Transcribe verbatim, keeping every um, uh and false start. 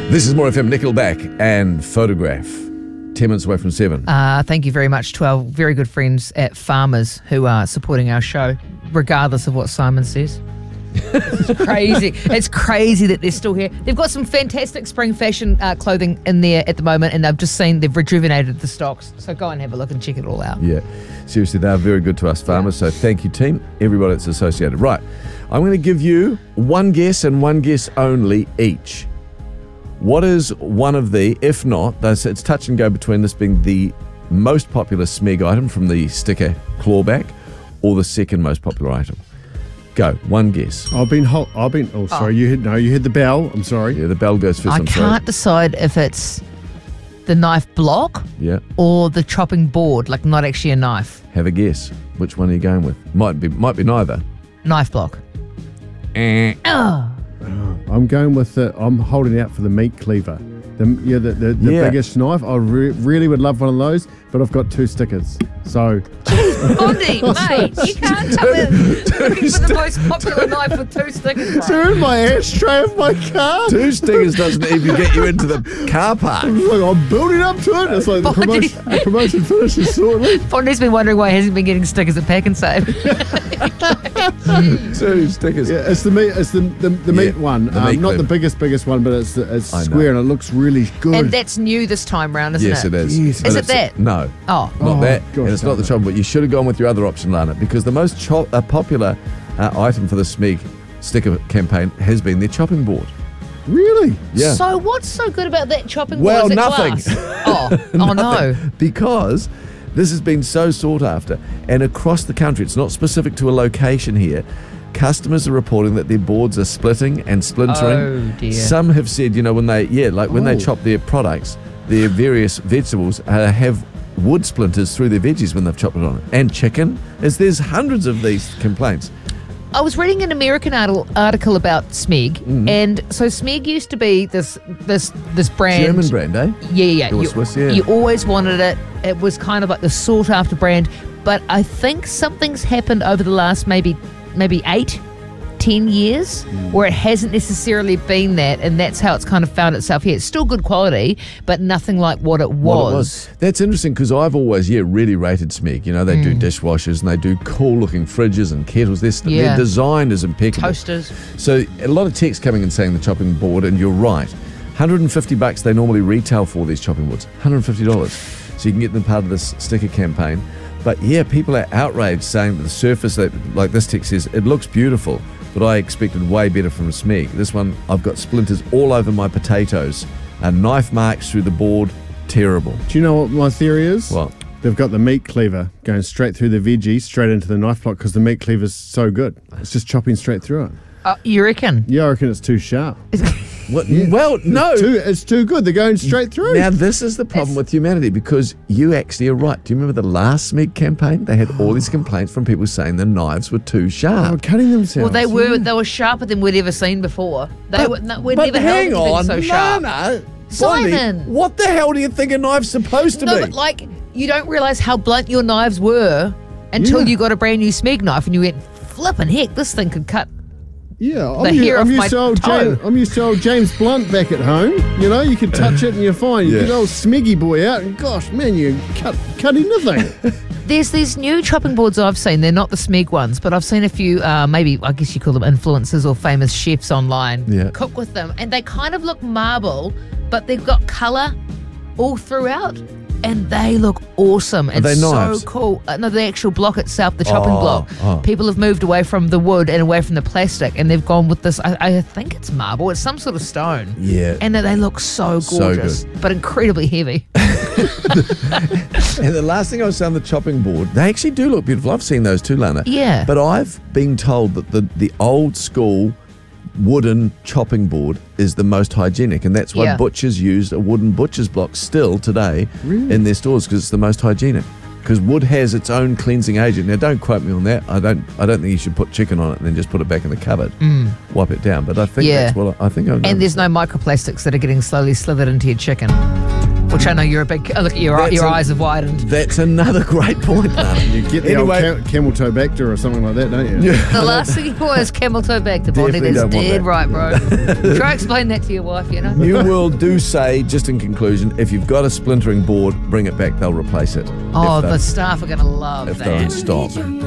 This is More F M, Nickelback and Photograph. Ten minutes away from seven. Uh, thank you very much to our very good friends at Farmers who are supporting our show, regardless of what Simon says. It's crazy. It's crazy that they're still here. They've got some fantastic spring fashion uh, clothing in there at the moment, and I've just seen they've rejuvenated the stocks. So go and have a look and check it all out. Yeah, seriously, they are very good to us farmers. Yeah. So thank you, team, everybody that's associated. Right, I'm going to give you one guess and one guess only each. What is one of the, if not, it's touch and go between this being the most popular Smeg item from the sticker clawback or the second most popular item? Go, one guess. I've been, hol- I've been, oh, sorry, oh. you had, no, you had the bell, I'm sorry. Yeah, the bell goes first, I I'm can't sorry. decide if it's the knife block yeah. or the chopping board, like not actually a knife. Have a guess. Which one are you going with? Might be, might be neither. Knife block. Eh. Oh. I'm going with the, I'm holding out for the meat cleaver. The, yeah, the, the, the yeah. biggest knife. I re- really would love one of those, but I've got two stickers. So. Bondi, mate, you can't come in looking for the most popular knife with two stickers. Right? They're in my ashtray of my car. Two stickers doesn't even get you into the car park. Like, I'm building up to it. It's like the promotion, the promotion finishes shortly. Bondi's been wondering why he hasn't been getting stickers at Pack and Save. Two stickers. Yeah, it's the meat. It's the the, the yeah, meat one. The um, meat not clip. the biggest, biggest one, but it's it's square and it looks really good. And that's new this time round, isn't yes, it? Yes, it is. Yes. Is it that? No. Oh. Not oh, that. Gosh, and it's not the chopping, but you should have gone with your other option, Lana, because the most cho- uh, popular uh, item for the Smeg sticker campaign has been their chopping board. Really? Yeah. So what's so good about that chopping well, board? Well, nothing. oh, oh no. Because this has been so sought after, and across the country, it's not specific to a location here. Customers are reporting that their boards are splitting and splintering. Oh dear. Some have said, you know, when they, yeah, like when oh. they chop their products, their various vegetables uh, have wood splinters through their veggies when they've chopped it on it. And chicken, as there's hundreds of these complaints. I was reading an American article about Smeg, mm-hmm. and so Smeg used to be this this this brand. German brand, eh? Yeah, yeah. Or You, Swiss, yeah. you always wanted it. It was kind of like the sought after brand. But I think something's happened over the last maybe maybe eight, ten years mm. where it hasn't necessarily been that, and that's how it's kind of found itself here. It's still good quality, but nothing like what it was. What it was. That's interesting because I've always, yeah, really rated Smeg. You know, they mm. do dishwashers and they do cool-looking fridges and kettles. Their, yeah. their design is impeccable. Toasters. So a lot of text coming and saying the chopping board, and you're right. one hundred fifty bucks they normally retail for these chopping boards. one hundred fifty dollars. So you can get them part of this sticker campaign. But yeah, people are outraged saying that the surface, that, like this text says, it looks beautiful, but I expected way better from Smeg. This one, I've got splinters all over my potatoes, and knife marks through the board, terrible. Do you know what my theory is? What? They've got the meat cleaver going straight through the veggies, straight into the knife block, because the meat cleaver's so good. It's just chopping straight through it. Uh, you reckon? Yeah, I reckon it's too sharp. What? Yeah. Well, no. It's too, it's too good. They're going straight through. Now, this is the problem It's- with humanity, because you actually are right. Do you remember the last Smeg campaign? They had all these complaints from people saying the knives were too They were sharp. cutting themselves. Well, they were yeah. they were sharper than we'd ever seen before. They But- were no, we'd but never hang held on, anything so sharp. Lana, Simon. Bonnie, what the hell do you think a knife's supposed to No, be? but like you don't realise how blunt your knives were until Yeah. you got a brand new Smeg knife and you went, flippin' heck, this thing could cut. Yeah, I'm, the u- hair I'm off used my to old toe. James, I'm used to old James Blunt back at home. You know, you can touch it and you're fine. You Yeah. get old Smeggy boy out, and gosh, man, you cut cut anything. There's these new chopping boards I've seen. They're not the Smeg ones, but I've seen a few, uh, maybe, I guess you call them influencers or famous chefs online Yeah. cook with them. And they kind of look marble, but they've got colour all throughout. And they look awesome. It's they so knives? cool. Uh, no, the actual block itself, the chopping Oh, block. oh. People have moved away from the wood and away from the plastic, and they've gone with this. I, I think it's marble. It's some sort of stone. Yeah. And they look so So gorgeous, but incredibly heavy. And the last thing I was saying, the chopping board, they actually do look beautiful. I've seen those too, Lana. Yeah. But I've been told that the, the old school wooden chopping board is the most hygienic, and that's why Yeah. butchers use a wooden butcher's block still today Really? in their stores, because it's the most hygienic. Because wood has its own cleansing agent. Now, don't quote me on that. I don't. I don't think you should put chicken on it and then just put it back in the cupboard, mm. wipe it down. But I think Yeah. that's what I, I think. I'm And there's no microplastics that are getting slowly slithered into your chicken. Which I know you're a big. Oh, look at your That's your a- eyes have widened. That's another great point, Nana. You get the Anyway- old ca- camel toe Bacta or something like that, don't you? The last thing you want is camel toe back to Bondi. Definitely That's don't want dead that. right, bro. Try explain that to your wife, you know. New World do say, just in conclusion, if you've got a splintering board, bring it back. They'll replace it. Oh, if the they're- staff are going to love if they're in that. stock.